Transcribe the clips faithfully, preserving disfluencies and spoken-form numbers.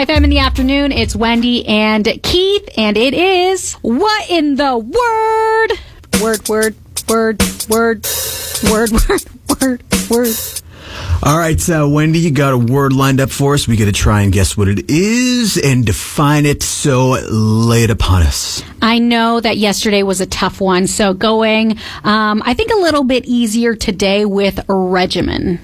F M in the afternoon. It's Wendy and Keith, and it is What in the Word? Word, word, word, word, word, word, word, word. All right, uh, Wendy, you got a word lined up for us. We got to try and guess what it is and define it, so lay it upon us. I know that yesterday was a tough one, so going, um, I think, a little bit easier today with regimen.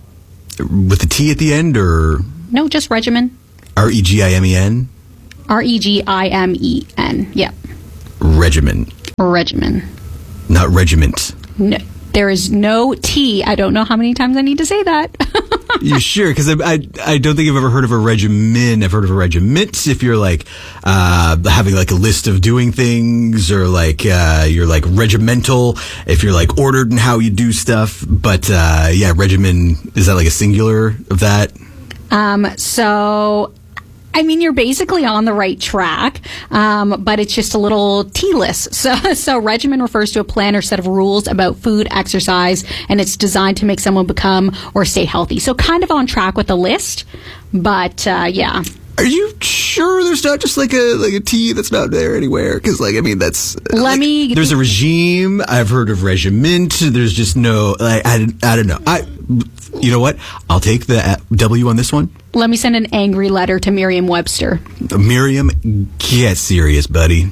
With the T at the end, or? No, just regimen. R E G I M E N? R E G I M E N, yep. Regimen. Regimen. Not regiment. No. There is no T. I don't know how many times I need to say that. You sure? Because I, I I don't think I've ever heard of a regimen. I've heard of a regiment if you're like uh, having like a list of doing things, or like uh, you're like regimental if you're like ordered in how you do stuff. But uh, yeah, regimen, is that like a singular of that? Um. So, I mean, you're basically on the right track, um, but it's just a little T-less. So, so regimen refers to a plan or set of rules about food, exercise, and it's designed to make someone become or stay healthy. So kind of on track with the list, but uh, yeah. Are you sure there's not just like a like a T that's not there anywhere? Because, like, I mean, that's... Let like, me... There's a regime. I've heard of regiment. There's just no... Like, I, I don't know. I... You know what? I'll take the W on this one. Let me send an angry letter to Merriam-Webster. Miriam, get serious, buddy.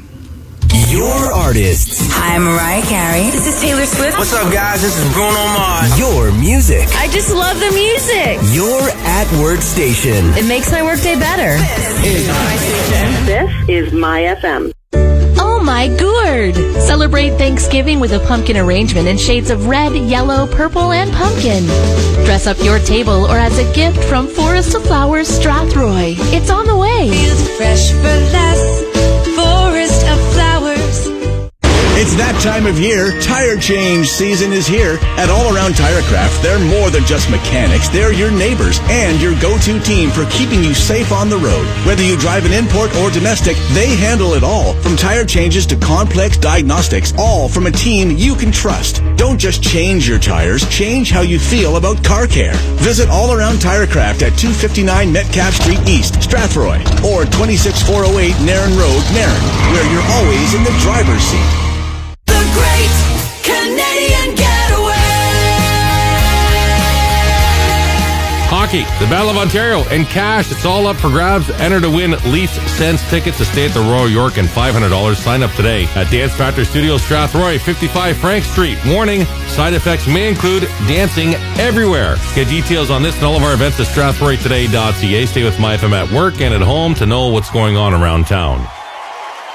Your artists. Hi, I'm Mariah Carey. This is Taylor Swift. What's up, guys? This is Bruno Mars. Your music. I just love the music. Your at-work station. It makes my workday better. This is my station. This is My F M. Oh my gourd! Celebrate Thanksgiving with a pumpkin arrangement in shades of red, yellow, purple, and pumpkin. Dress up your table or as a gift from Forest of Flowers, Strathroy. It's on the way. Feels fresh for less. Forest of Flowers. It's that time of year. Tire change season is here. At All Around Tirecraft, they're more than just mechanics. They're your neighbors and your go-to team for keeping you safe on the road. Whether you drive an import or domestic, they handle it all. From tire changes to complex diagnostics, all from a team you can trust. Don't just change your tires, change how you feel about car care. Visit All Around Tirecraft at two fifty-nine Metcalf Street East, Strathroy, or twenty-six four oh eight Nairn Road, Nairn, where you're always in the driver's seat. The Great Canadian Getaway. Hockey, the Battle of Ontario, and cash. It's all up for grabs. Enter to win Leafs Sense tickets to stay at the Royal York and five hundred dollars. Sign up today at Dance Factor Studios, Strathroy, fifty-five Frank Street. Warning, side effects may include dancing everywhere. Get details on this and all of our events at strathroy today dot c a. Stay with My F M at work and at home to know what's going on around town.